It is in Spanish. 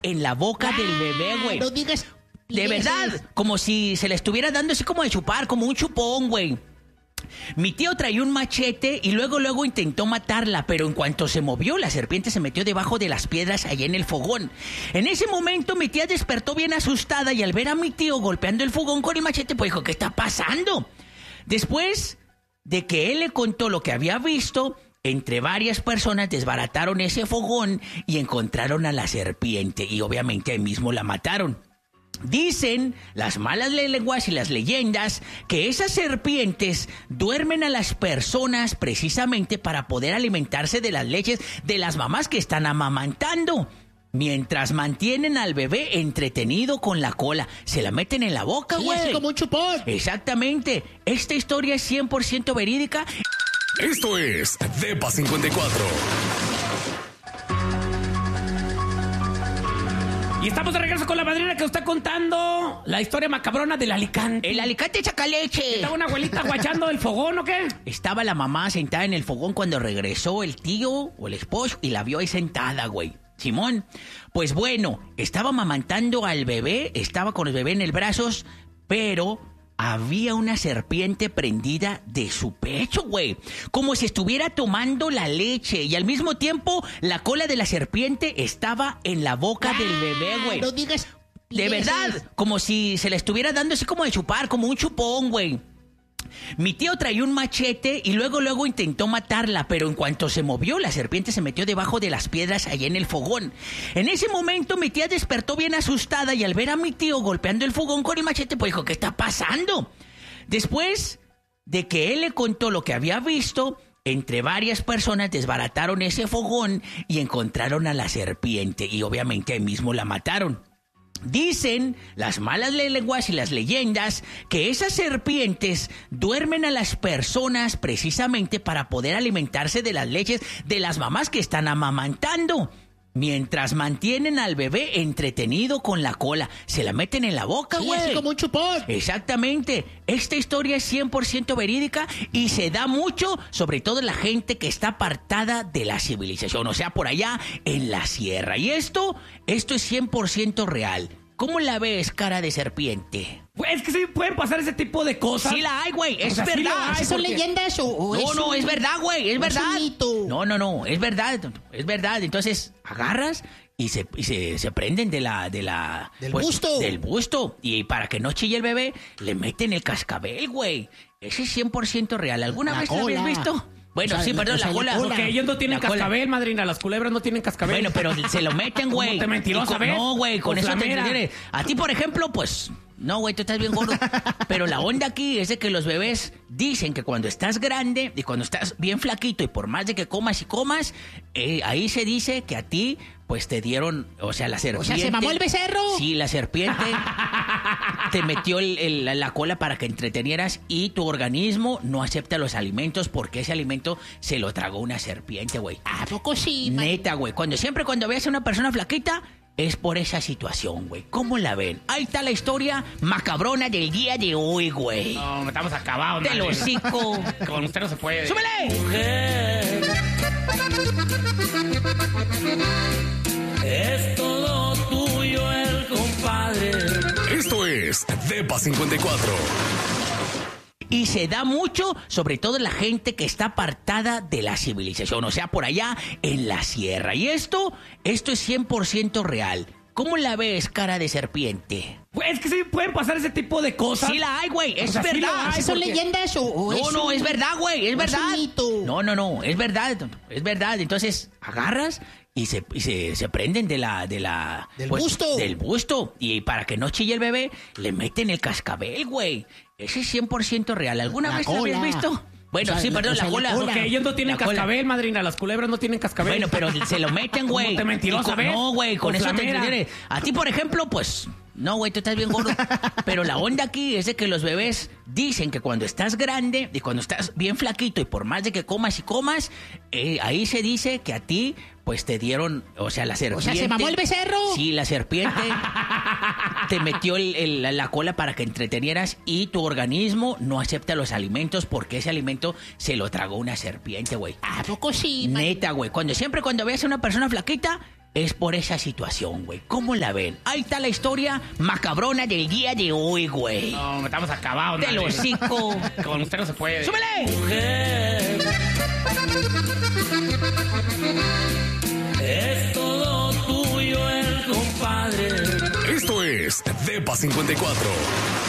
en la boca del bebé, güey. No digas... De verdad, como si se le estuviera dando así como de chupar, como un chupón, güey. Mi tío traía un machete y luego intentó matarla, pero en cuanto se movió, la serpiente se metió debajo de las piedras allá en el fogón. En ese momento mi tía despertó bien asustada y al ver a mi tío golpeando el fogón con el machete, pues dijo, ¿qué está pasando? Después de que él le contó lo que había visto, entre varias personas desbarataron ese fogón y encontraron a la serpiente y obviamente ahí mismo la mataron. Dicen las malas lenguas y las leyendas que esas serpientes duermen a las personas precisamente para poder alimentarse de las leches de las mamás que están amamantando. Mientras mantienen al bebé entretenido con la cola. Se la meten en la boca, güey. Sí, así como un chupón. Exactamente. Esta historia es 100% verídica. Esto es Depa 54. Y estamos de regreso con la madrina que nos está contando la historia macabrona del Alicante. El Alicante Chacaleche. ¿Estaba una abuelita guachando el fogón o qué? Estaba la mamá sentada en el fogón cuando regresó el tío o el esposo y la vio ahí sentada, güey. Simón, pues bueno, estaba amamantando al bebé, estaba con el bebé en el brazos, pero había una serpiente prendida de su pecho, güey. Como si estuviera tomando la leche y al mismo tiempo la cola de la serpiente estaba en la boca del bebé, güey. No digas... De verdad, como si se le estuviera dando así como de chupar, como un chupón, güey. Mi tío traía un machete y luego intentó matarla, pero en cuanto se movió, la serpiente se metió debajo de las piedras allá en el fogón. En ese momento mi tía despertó bien asustada y al ver a mi tío golpeando el fogón con el machete, pues dijo, ¿qué está pasando? Después de que él le contó lo que había visto, entre varias personas desbarataron ese fogón y encontraron a la serpiente y obviamente ahí mismo la mataron. Dicen las malas lenguas y las leyendas que esas serpientes duermen a las personas precisamente para poder alimentarse de las leches de las mamás que están amamantando. Mientras mantienen al bebé entretenido con la cola. Se la meten en la boca, Sí, güey. así como un chupón. Exactamente. Esta historia es 100% verídica y se da mucho, sobre todo en la gente que está apartada de la civilización, o sea, por allá en la sierra. Y esto es 100% real. ¿Cómo la ves, cara de serpiente? Pues es que sí pueden pasar ese tipo de cosas. Sí la hay, güey, es O sea, sí verdad. lo hay, ¿Son porque- leyendas o No, es verdad, güey, es o es un verdad. mito? No, es verdad, es verdad. Entonces, agarras y se prenden del busto. Del busto. Y para que no chille el bebé, le meten el cascabel, güey. Ese es 100% real. ¿Alguna La vez lo habías cola. visto? Bueno, O sea, sí, perdón, o sea, la la cola. cola. Porque ellos no tienen La cola. cascabel, madrina. Las culebras no tienen cascabel. Bueno, pero se lo meten, güey. ¿Cómo te mentirosa, ves? No, güey, con eso te Flamera. entretienes. A ti, por ejemplo, pues... No, güey, tú estás bien gordo. Pero la onda aquí es de que los bebés dicen que cuando estás grande y cuando estás bien flaquito y por más de que comas y comas, ahí se dice que a ti, pues te dieron, o sea, la serpiente... O sea, ¿se mamó el becerro? Sí, la serpiente te metió la cola para que entretenieras y tu organismo no acepta los alimentos porque ese alimento se lo tragó una serpiente, güey. ¿A poco sí? Neta, güey. Siempre cuando veas a una persona flaquita, es por esa situación, güey. ¿Cómo la ven? Ahí está la historia macabrona del día de hoy, güey. No, estamos acabados, Del madrina. hocico. Con usted no se puede. ¡Súbele! Es todo tuyo el compadre. Esto es Depa 54. Y se da mucho, sobre todo en la gente que está apartada de la civilización, o sea, por allá en la sierra. Y esto es 100% real. ¿Cómo la ves, cara de serpiente? Pues es que sí pueden pasar ese tipo de cosas. Sí la hay, güey, es O sea, sí lo verdad. hay, ¿Son porque- leyendas o No, es verdad, güey, es o es un verdad. mito? No, es verdad, es verdad. Entonces, agarras y se prenden del busto. Del busto. Y para que no chille el bebé, le meten el cascabel, güey. Ese es 100% real. ¿Alguna La vez lo habías cola. visto? Bueno, O sea, sí, perdón, o sea, la la cola. cola. Porque ellos no tienen La cola. cascabel, madrina. Las culebras no tienen cascabel. Bueno, pero se lo meten, güey. ¿Cómo te mentirosa, Y con- ves? No, güey, con Con eso te flamera. entretienes. A ti, por ejemplo, pues... No, güey, tú estás bien gordo. Pero la onda aquí es de que los bebés dicen que cuando estás grande y cuando estás bien flaquito y por más de que comas y comas, ahí se dice que a ti, pues te dieron, o sea, la serpiente... O sea, ¿se mamó el becerro? Sí, la serpiente te metió la cola para que entretenieras y tu organismo no acepta los alimentos porque ese alimento se lo tragó una serpiente, güey. ¿A poco sí? Neta, güey. Siempre cuando veas a una persona flaquita, es por esa situación, güey. ¿Cómo la ven? Ahí está la historia macabrona del día de hoy, güey. No, estamos acabados. Del madre. hocico. Con usted no se puede. ¡Súbele! Mujer, es todo tuyo el compadre. Esto es Depa 54.